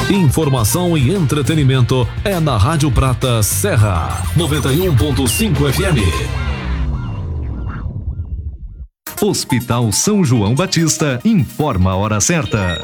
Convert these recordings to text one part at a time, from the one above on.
Informação e entretenimento é na Rádio Prata Serra 91.5 FM. Hospital São João Batista informa a hora certa.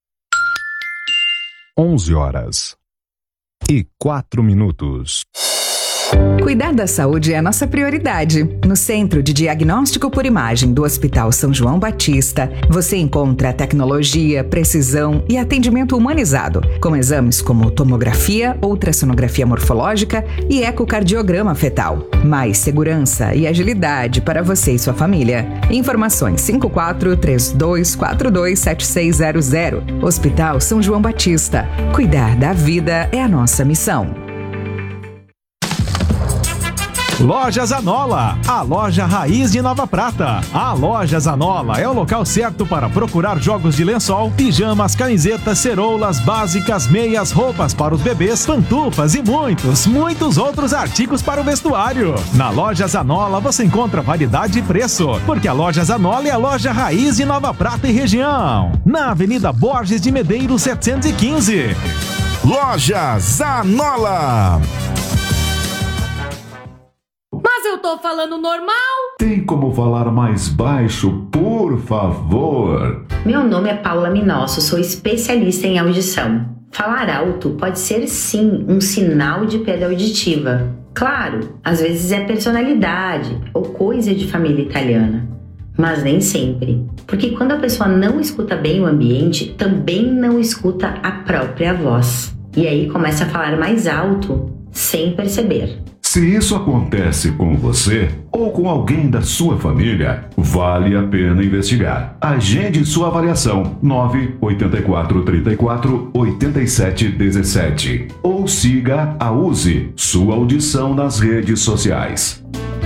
11h04. Cuidar da saúde é a nossa prioridade. No Centro de Diagnóstico por Imagem do Hospital São João Batista, você encontra tecnologia, precisão e atendimento humanizado, com exames como tomografia, ultrassonografia morfológica e ecocardiograma fetal. Mais segurança e agilidade para você e sua família. Informações 5432427600. Hospital São João Batista. Cuidar da vida é a nossa missão. Loja Zanola, a loja raiz de Nova Prata. A Loja Zanola é o local certo para procurar jogos de lençol, pijamas, camisetas, ceroulas, básicas, meias, roupas para os bebês, pantufas e muitos outros artigos para o vestuário. Na Loja Zanola você encontra variedade e preço, porque a Loja Zanola é a loja raiz de Nova Prata e região. Na Avenida Borges de Medeiros 715. Loja Zanola. Mas eu tô falando normal? Tem como falar mais baixo, por favor? Meu nome é Paula Minosso, sou especialista em audição. Falar alto pode ser sim um sinal de perda auditiva. Claro, às vezes é personalidade ou coisa de família italiana. Mas nem sempre. Porque quando a pessoa não escuta bem o ambiente, também não escuta a própria voz. E aí começa a falar mais alto, sem perceber. Se isso acontece com você ou com alguém da sua família, vale a pena investigar. Agende sua avaliação 984348717 ou siga a USE, sua audição nas redes sociais.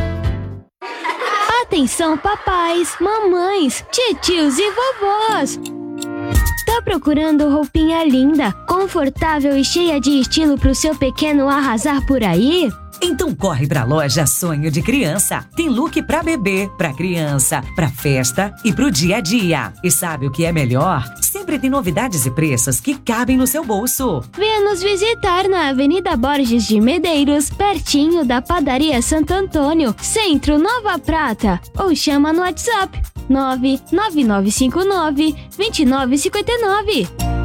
Atenção papais, mamães, titios e vovós! Tá procurando roupinha linda, confortável e cheia de estilo pro seu pequeno arrasar por aí? Então corre pra loja Sonho de Criança. Tem look pra bebê, pra criança, pra festa e pro dia a dia. E sabe o que é melhor? Sempre tem novidades e preços que cabem no seu bolso. Venha nos visitar na Avenida Borges de Medeiros, pertinho da Padaria Santo Antônio, Centro Nova Prata. Ou chama no WhatsApp 99959-2959.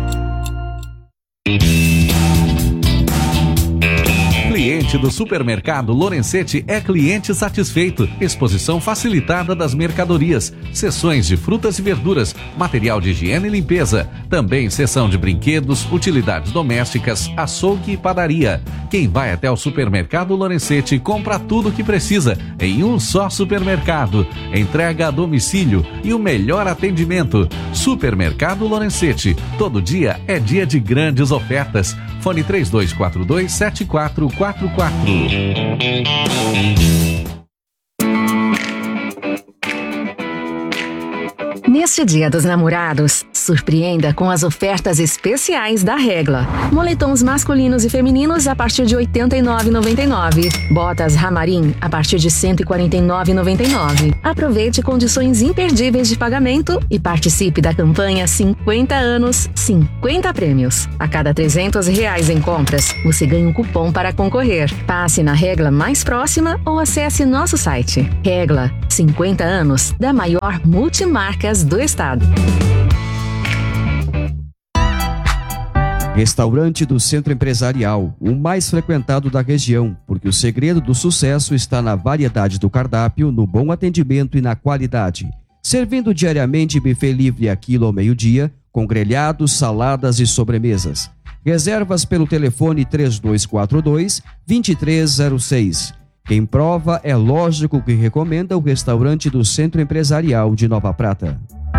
Cliente do supermercado Lorenzetti é cliente satisfeito. Exposição facilitada das mercadorias, seções de frutas e verduras, material de higiene e limpeza. Também seção de brinquedos, utilidades domésticas, açougue e padaria. Quem vai até o supermercado Lorenzetti compra tudo o que precisa em um só supermercado. Entrega a domicílio e o melhor atendimento. Supermercado Lorenzetti. Todo dia é dia de grandes ofertas. Fone 3242-7444. Neste Dia dos Namorados, surpreenda com as ofertas especiais da Regla. Moletons masculinos e femininos a partir de R$ 89,99. Botas Ramarim a partir de R$ 149,99. Aproveite condições imperdíveis de pagamento e participe da campanha 50 anos, 50 prêmios. A cada R$ 300 em compras, você ganha um cupom para concorrer. Passe na Regla mais próxima ou acesse nosso site. Regla, 50 anos da maior multimarcas do estado. Restaurante do Centro Empresarial, o mais frequentado da região, porque o segredo do sucesso está na variedade do cardápio, no bom atendimento e na qualidade. Servindo diariamente buffet livre a quilo ao meio-dia, com grelhados, saladas e sobremesas. Reservas pelo telefone 3242-2306. Quem prova é lógico que recomenda o restaurante do Centro Empresarial de Nova Prata.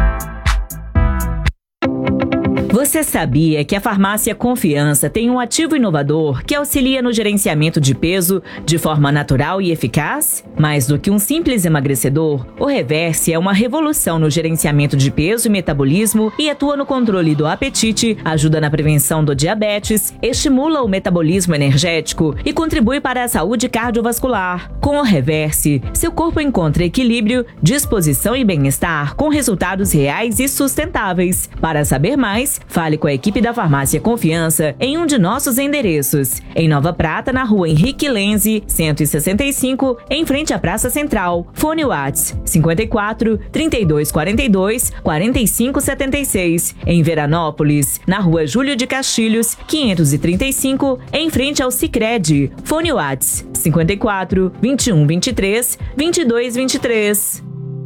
Você sabia que a Farmácia Confiança tem um ativo inovador que auxilia no gerenciamento de peso de forma natural e eficaz? Mais do que um simples emagrecedor, o Reverse é uma revolução no gerenciamento de peso e metabolismo e atua no controle do apetite, ajuda na prevenção do diabetes, estimula o metabolismo energético e contribui para a saúde cardiovascular. Com o Reverse, seu corpo encontra equilíbrio, disposição e bem-estar com resultados reais e sustentáveis. Para saber mais, Fale com a equipe da Farmácia Confiança em um de nossos endereços. Em Nova Prata, na rua Henrique Lenze, 165, em frente à Praça Central. Fone Whats 54 3242 4576. Em Veranópolis, na rua Júlio de Castilhos, 535, em frente ao Sicredi. Fone Whats 54 2123 2223.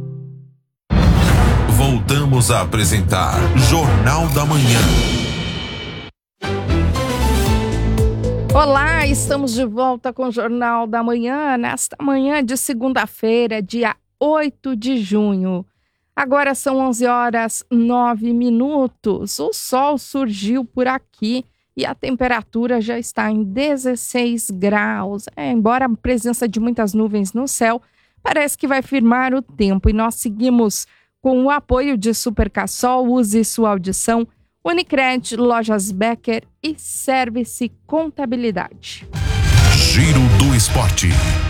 Voltamos a apresentar Jornal da Manhã. Olá, estamos de volta com o Jornal da Manhã, nesta manhã de segunda-feira, dia 8 de junho. Agora são 11h09. O sol surgiu por aqui e a temperatura já está em 16 graus. Embora a presença de muitas nuvens no céu, parece que vai firmar o tempo e nós seguimos com o apoio de Supercassol, use sua audição, Unicred, Lojas Becker e Service Contabilidade. Giro do Esporte.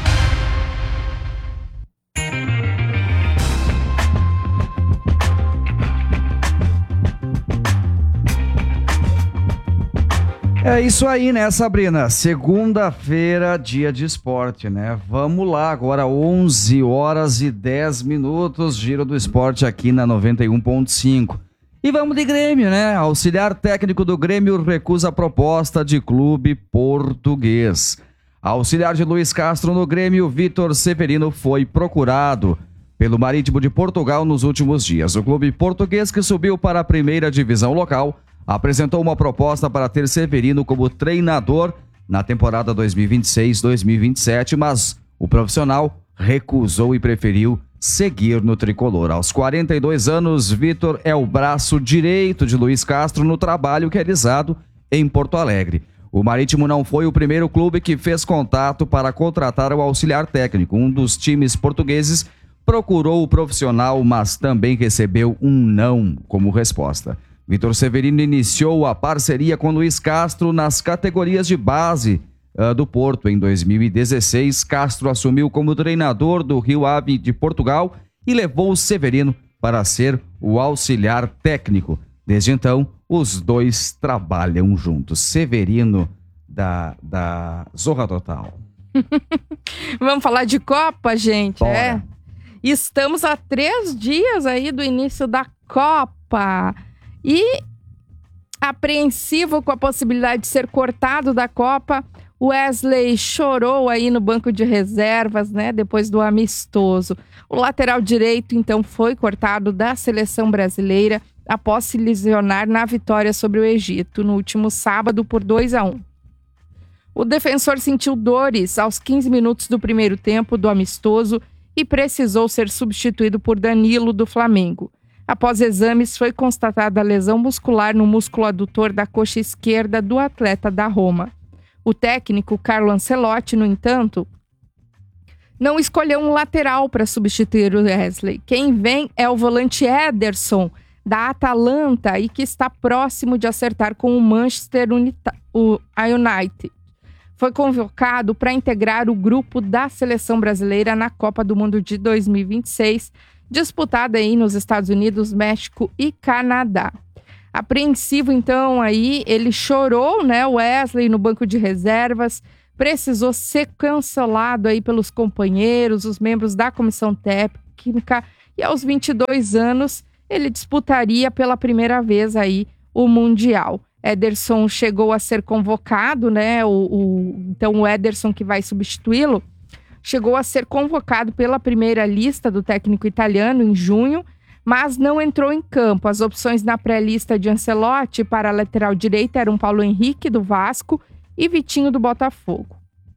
É isso aí, né, Sabrina? Segunda-feira, dia de esporte, né? Vamos lá, agora 11h10, Giro do Esporte aqui na 91.5. E vamos de Grêmio, né? Auxiliar técnico do Grêmio recusa a proposta de clube português. Auxiliar de Luiz Castro no Grêmio, Vitor Severino, foi procurado pelo Marítimo de Portugal nos últimos dias. O clube português, que subiu para a primeira divisão local, apresentou uma proposta para ter Severino como treinador na temporada 2026-2027, mas o profissional recusou e preferiu seguir no tricolor. Aos 42 anos, Vitor é o braço direito de Luiz Castro no trabalho realizado em Porto Alegre. O Marítimo não foi o primeiro clube que fez contato para contratar o auxiliar técnico. Um dos times portugueses procurou o profissional, mas também recebeu um não como resposta. Vitor Severino iniciou a parceria com Luiz Castro nas categorias de base do Porto. Em 2016, Castro assumiu como treinador do Rio Ave de Portugal e levou Severino para ser o auxiliar técnico. Desde então, os dois trabalham juntos. Severino da Zorra Total. Vamos falar de Copa, gente? Estamos a 3 dias aí do início da Copa. E, apreensivo com a possibilidade de ser cortado da Copa, Wesley chorou aí no banco de reservas, né, depois do amistoso. O lateral direito, então, foi cortado da seleção brasileira após se lesionar na vitória sobre o Egito, no último sábado, por 2-1. O defensor sentiu dores aos 15 minutos do primeiro tempo do amistoso e precisou ser substituído por Danilo, do Flamengo. Após exames, foi constatada a lesão muscular no músculo adutor da coxa esquerda do atleta da Roma. O técnico Carlo Ancelotti, no entanto, não escolheu um lateral para substituir o Wesley. Quem vem é o volante Ederson, da Atalanta, e que está próximo de acertar com o Manchester United. Foi convocado para integrar o grupo da seleção brasileira na Copa do Mundo de 2026, disputada aí nos Estados Unidos, México e Canadá. Apreensivo, então, aí, ele chorou, né, o Wesley no banco de reservas, precisou ser cancelado aí pelos companheiros, os membros da comissão técnica, e aos 22 anos ele disputaria pela primeira vez aí o Mundial. Ederson chegou a ser convocado, né, então o Ederson, que vai substituí-lo, chegou a ser convocado pela primeira lista do técnico italiano em junho, mas não entrou em campo. As opções na pré-lista de Ancelotti para a lateral direita eram Paulo Henrique, do Vasco, e Vitinho, do Botafogo.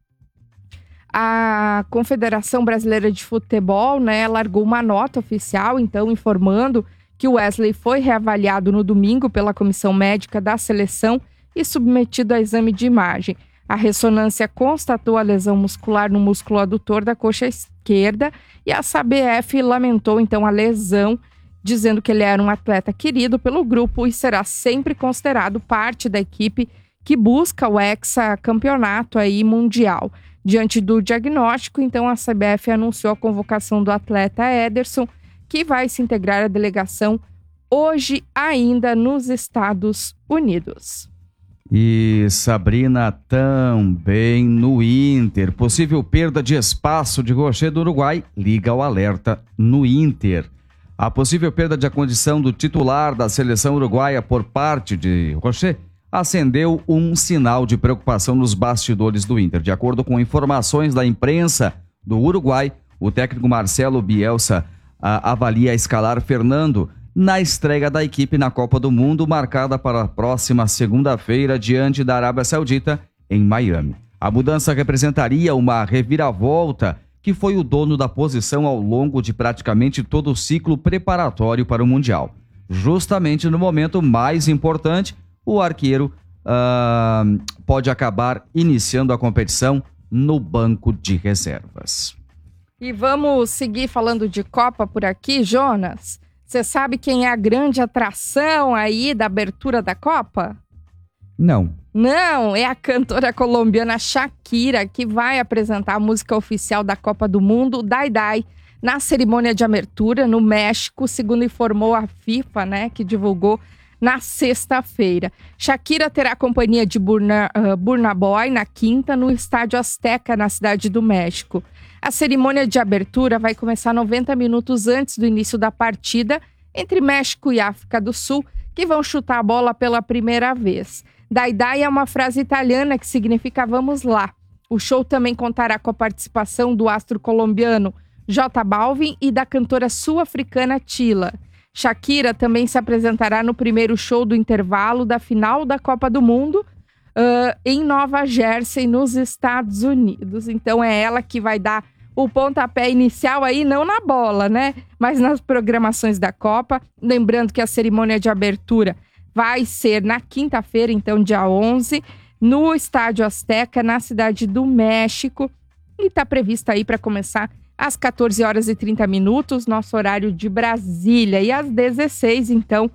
A Confederação Brasileira de Futebol, né, largou uma nota oficial, então, informando que o Wesley foi reavaliado no domingo pela comissão médica da seleção e submetido a exame de imagem. A ressonância constatou a lesão muscular no músculo adutor da coxa esquerda e a CBF lamentou então a lesão, dizendo que ele era um atleta querido pelo grupo e será sempre considerado parte da equipe que busca o hexacampeonato aí mundial. Diante do diagnóstico, então a CBF anunciou a convocação do atleta Ederson, que vai se integrar à delegação hoje ainda nos Estados Unidos. E Sabrina também no Inter. Possível perda de espaço de Rocher do Uruguai, liga o alerta no Inter. A possível perda de condição do titular da seleção uruguaia por parte de Rocher acendeu um sinal de preocupação nos bastidores do Inter. De acordo com informações da imprensa do Uruguai, o técnico Marcelo Bielsa avalia escalar Fernando na estreia da equipe na Copa do Mundo, marcada para a próxima segunda-feira diante da Arábia Saudita, em Miami. A mudança representaria uma reviravolta que foi o dono da posição ao longo de praticamente todo o ciclo preparatório para o Mundial. Justamente no momento mais importante, o arqueiro pode acabar iniciando a competição no banco de reservas. E vamos seguir falando de Copa por aqui, Jonas? Você sabe quem é a grande atração aí da abertura da Copa? Não. Não, é a cantora colombiana Shakira, que vai apresentar a música oficial da Copa do Mundo, Dai Dai, na cerimônia de abertura no México, segundo informou a FIFA, né, que divulgou na sexta-feira. Shakira terá a companhia de Burna Boy na quinta, no Estádio Azteca, na cidade do México. A cerimônia de abertura vai começar 90 minutos antes do início da partida entre México e África do Sul, que vão chutar a bola pela primeira vez. Dai Dai é uma frase italiana que significa vamos lá. O show também contará com a participação do astro colombiano J Balvin e da cantora sul-africana Tila. Shakira também se apresentará no primeiro show do intervalo da final da Copa do Mundo, em Nova Jersey, nos Estados Unidos. Então é ela que vai dar o pontapé inicial aí, não na bola, né? Mas nas programações da Copa. Lembrando que a cerimônia de abertura vai ser na quinta-feira, então dia 11, no Estádio Azteca, na cidade do México. E está prevista aí para começar às 14 horas e 30 minutos, nosso horário de Brasília. E às 16, então,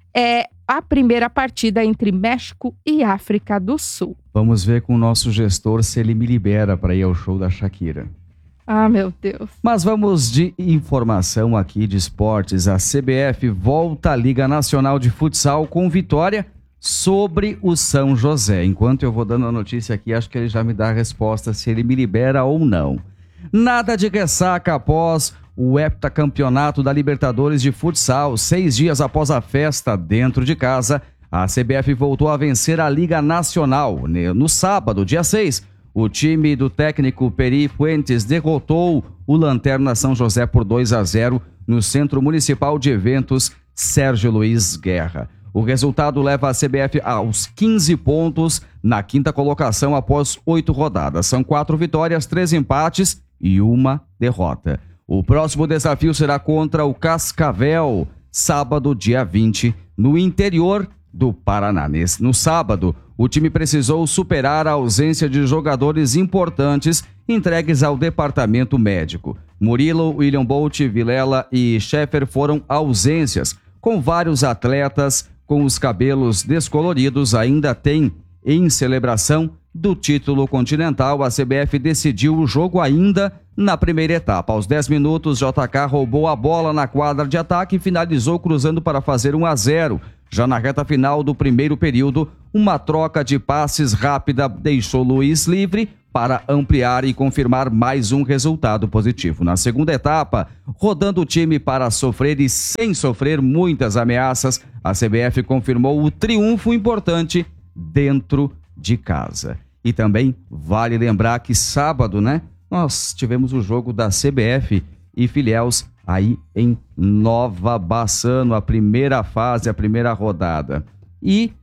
é a primeira partida entre México e África do Sul. Vamos ver com o nosso gestor se ele me libera para ir ao show da Shakira. Ah, meu Deus. Mas vamos de informação aqui de esportes. A CBF volta à Liga Nacional de Futsal com vitória sobre o São José. Enquanto eu vou dando a notícia aqui, acho que ele já me dá a resposta se ele me libera ou não. Nada de ressaca após o heptacampeonato da Libertadores de Futsal. 6 dias após a festa dentro de casa, a CBF voltou a vencer a Liga Nacional. No sábado, dia 6, o time do técnico Peri Fuentes derrotou o Lanterna São José por 2-0 no Centro Municipal de Eventos Sérgio Luiz Guerra. O resultado leva a CBF aos 15 pontos na quinta colocação após 8 rodadas. São 4 vitórias, 3 empates e 1 derrota. O próximo desafio será contra o Cascavel, sábado, dia 20, no interior do Paraná. No sábado, o time precisou superar a ausência de jogadores importantes entregues ao departamento médico. Murilo, William Bolt, Vilela e Scheffer foram ausências, com vários atletas com os cabelos descoloridos. Ainda tem em celebração do título continental. A CBF decidiu o jogo ainda na primeira etapa. Aos 10 minutos, JK roubou a bola na quadra de ataque e finalizou cruzando para fazer 1-0. Já na reta final do primeiro período, uma troca de passes rápida deixou Luiz livre para ampliar e confirmar mais um resultado positivo. Na segunda etapa, rodando o time para sofrer e sem sofrer muitas ameaças, a CBF confirmou o triunfo importante dentro de casa. E também vale lembrar que sábado, né, nós tivemos o jogo da CBF e Filhéus aí em Nova Bassano, a primeira fase, a primeira rodada. E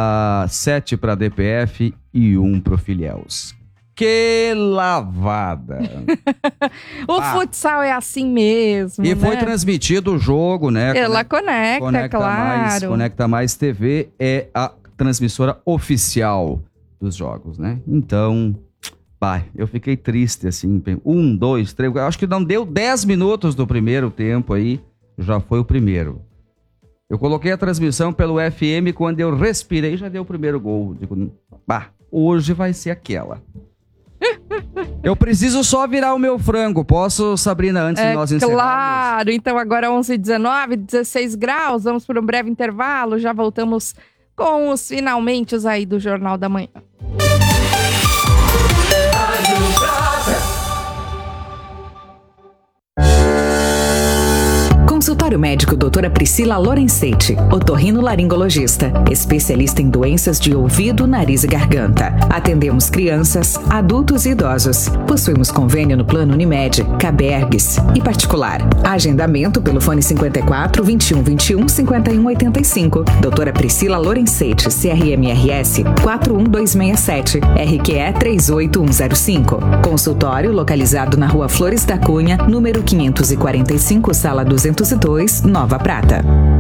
7 para a DPF e 1 para o Filhéus. Que lavada! Futsal é assim mesmo, E né? foi transmitido o jogo, né? Ela conecta, claro. Conecta Mais TV é a transmissora oficial dos jogos, né? Então, eu fiquei triste, assim. 1, 2, 3, acho que não deu 10 minutos do primeiro tempo aí, já foi o primeiro. Eu coloquei a transmissão pelo FM, quando eu respirei, já deu o primeiro gol. Digo, hoje vai ser aquela. Eu preciso só virar o meu frango. Posso, Sabrina, antes de nós encerrarmos? Claro. Então agora 11h19, 16 graus. Vamos para um breve intervalo. Já voltamos com os finalmente aí do Jornal da Manhã. Consultório médico doutora Priscila Lorenzetti, otorrinolaringologista, especialista em doenças de ouvido, nariz e garganta. Atendemos crianças, adultos e idosos. Possuímos convênio no Plano Unimed, Cabergues e particular. Agendamento pelo fone 54 21 21 51 85. Doutora Priscila Lorenzetti, CRMRS 41267, RQE 38105. Consultório localizado na Rua Flores da Cunha, número 545, sala 202, Nova Prata.